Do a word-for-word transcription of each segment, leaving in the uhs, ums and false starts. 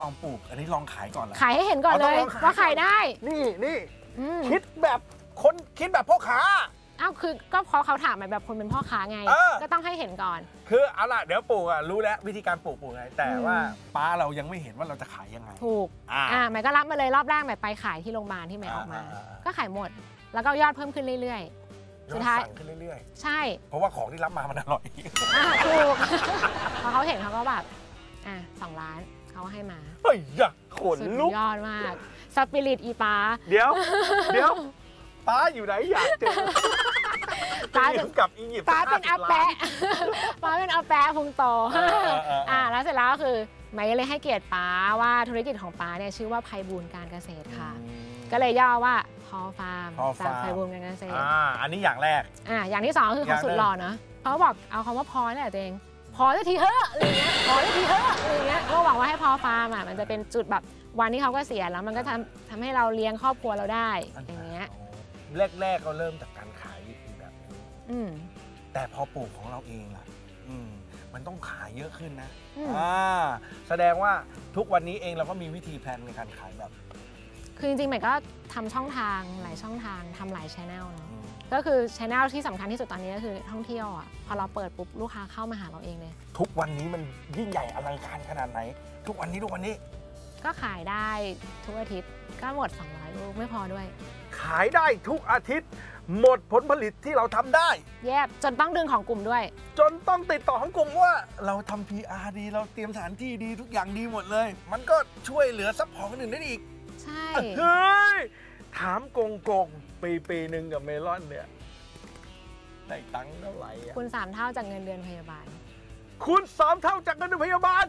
ลองปลูกอันนี้ลองขายก่อนละขายให้เห็นก่อนเลยว่าขายได้นี่นี่คิดแบบคนคิดแบบพ่อค้าอ้าวคือก็เพราะเขาถามแบบคนเป็นพ่อค้าไงก็ต้องให้เห็นก่อนคือเอาล่ะเดี๋ยวปลูกอ่ะรู้แล้ววิธีการปลูกปลูกไงแต่ว่าป้าเรายังไม่เห็นว่าเราจะขายยังไงถูกอ่าหมายก็รับมาเลยรอบแรกหมายไปขายที่โรงพยาบาลที่หมายออกมาก็ขายหมดแล้วก็ยอดเพิ่มขึ้นเรื่อยๆสุดท้ายสั่งขึ้นเรื่อยๆใช่เพราะว่าของที่รับมามันอร่อยถูกพอเขาเห็นเขาก็แบบอ่ะสองล้านเขาให้มาเฮ้ยอยากขนลุกยอดมากสปิริตอีป้าเดี๋ยวเดี๋ยวป้าอยู่ไหนอยากเจอป้าเป็นกับอียิปต์ป้าเป็นอาแปะป้าเป็นอาแปะพุงโตอ่าแล้วเสร็จแล้วก็คือหมายเลยให้เกียรติป้าว่าธุรกิจของป้าเนี่ยชื่อว่าไพบูลย์การเกษตรค่ะก็เลยย่อว่าพอฟาร์มจากไพบูลย์การเกษตรอ่าอันนี้อย่างแรกอ่าอย่างที่สองคือเขาสุดหล่อเนาะเขาบอกเอาคำว่าพอนี่แหละตัวเองพอสักทีเถอะอะไรเงี้ยพอสักทีเถอะอะไรเงี้ยก็หวังว่าให้พอฟาร์มอ่ะมันจะเป็นจุดแบบวันที่เขาก็เสียแล้วมันก็ทำทำให้เราเลี้ยงครอบครัวเราได้อย่างเงี้ยแรกๆก็เริ่มจากการขายวิธีแบบนี้แต่พอปลูกของเราเองล่ะมันต้องขายเยอะขึ้นนะอ่าแสดงว่าทุกวันนี้เองเราก็มีวิธีแพลนในการขายแบบคือจริงๆใหม่ก็ทำช่องทางหลายช่องทางทำหลายช แนล เนาะก็คือช แนล ที่สำคัญที่สุดตอนนี้ก็คือท่องเที่ยวอ่ะพอเราเปิดปุ๊บลูกค้าเข้ามาหาเราเองเลยทุกวันนี้มันยิ่งใหญ่อลังการขนาดไหนทุกวันนี้ทุกวันนี้ก็ขายได้ทุกอาทิตย์ก็หมดสองร้อยลูกไม่พอด้วยขายได้ทุกอาทิตย์หมดผลผลิตที่เราทำได้แยบจนต้องดึงของกลุ่มด้วยจนต้องติดต่อของกลุ่มว่าเราทำ พี อาร์ ดีเราเตรียมสถานที่ดีทุกอย่างดีหมดเลยมันก็ช่วยเหลือซัพพอร์ตคนอื่นได้อีกใช่เฮ้ยถามกงกงปีปีหนึ่งกับเมลอนเนี่ยได้ตังค์เท่าไหร่คุณสามเท่าจากเงินเดือนพยาบาลคุณสามเท่าจากเงินเดือนพยาบาล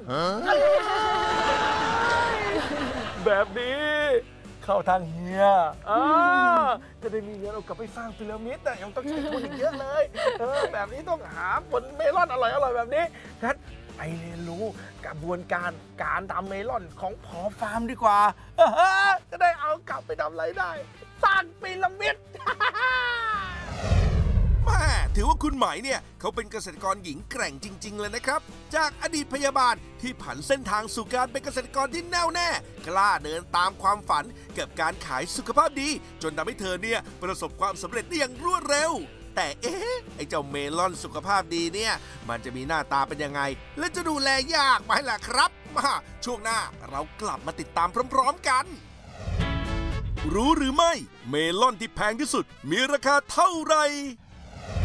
แบบนี้เข้าทางเฮียจะได้มีเงินเอากลับไปสร้างพีระมิดแต่ยังต้องใช้ทุนอีกเยอะเลยเออแบบนี้ต้องหาผลเมลอนอร่อยอร่อยแบบนี้งั้นไปเรียนรู้กระบวนการการทำเมลอนของพอฟาร์มดีกว่าจะได้เอากลับไปทำอะไรได้สร้างพีระมิดแม่ถือว่าคุณไหมเนี่ยเขาเป็นเกษตรกรหญิงแกร่งจริงๆเลยนะครับจากอดีตพยาบาลที่ผันเส้นทางสู่การเป็นเกษตรกรที่แน่วแน่กล้าเดินตามความฝันกับการขายสุขภาพดีจนทำให้เธอเนี่ยประสบความสำเร็จได้อย่างรวดเร็วแต่เอ๊ะไอ้เจ้าเมลอนสุขภาพดีเนี่ยมันจะมีหน้าตาเป็นยังไงและจะดูแลยากไหมล่ะครับมาช่วงหน้าเรากลับมาติดตามพร้อมๆกันรู้หรือไม่เมลอนที่แพงที่สุดมีราคาเท่าไหร่